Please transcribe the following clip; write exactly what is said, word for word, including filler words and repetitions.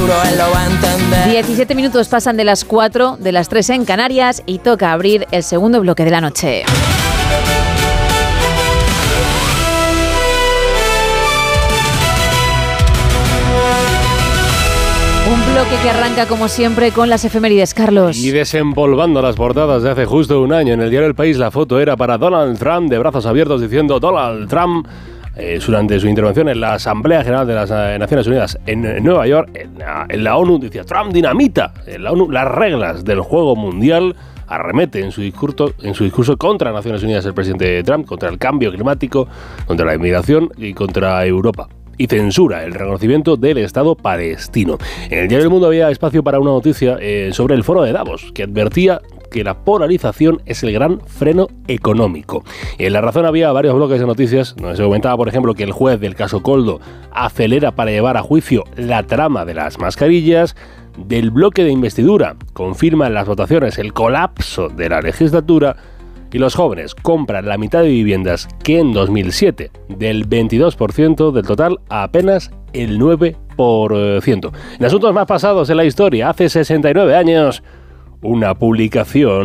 seguro él lo va a entender. diecisiete minutos pasan de las cuatro, de las tres en Canarias, y toca abrir el segundo bloque de la noche. Un bloque que arranca como siempre con las efemérides, Carlos. Y desempolvando las portadas de hace justo un año en el diario El País, la foto era para Donald Trump de brazos abiertos diciendo Donald Trump. Eh, durante su intervención en la Asamblea General de las eh, Naciones Unidas en, en Nueva York, en la, en la ONU, decía Trump dinamita en la ONU las reglas del juego mundial. Arremete en su discurso, en su discurso contra Naciones Unidas el presidente Trump, contra el cambio climático, contra la inmigración y contra Europa. Y censura el reconocimiento del Estado palestino. En el diario El Mundo había espacio para una noticia eh, sobre el foro de Davos, que advertía que la polarización es el gran freno económico. Y en La Razón había varios bloques de noticias donde se comentaba, por ejemplo, que el juez del caso Koldo acelera para llevar a juicio la trama de las mascarillas. Del bloque de investidura confirma en las votaciones el colapso de la legislatura. Y los jóvenes compran la mitad de viviendas que en dos mil siete, del veintidós por ciento del total a apenas el nueve por ciento. En asuntos más pasados en la historia, hace sesenta y nueve años, una publicación